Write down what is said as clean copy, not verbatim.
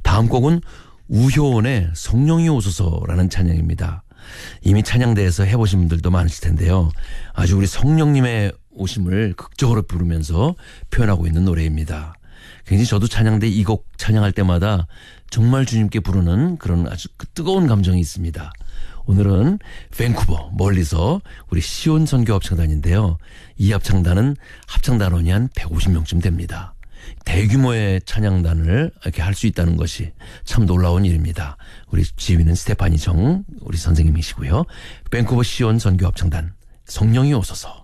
다음 곡은 우효원의 성령이 오소서라는 찬양입니다. 이미 찬양대에서 해보신 분들도 많으실 텐데요. 아주 우리 성령님의 오심을 극적으로 부르면서 표현하고 있는 노래입니다. 굉장히 저도 찬양대 이 곡 찬양할 때마다 정말 주님께 부르는 그런 아주 뜨거운 감정이 있습니다. 오늘은 밴쿠버 멀리서 우리 시온 선교 합창단인데요. 이 합창단은 합창단원이 한 150명쯤 됩니다. 대규모의 찬양단을 이렇게 할 수 있다는 것이 참 놀라운 일입니다. 우리 지휘는 스테파니 정 우리 선생님이시고요. 밴쿠버 시온 선교 합창단 성령이 오소서.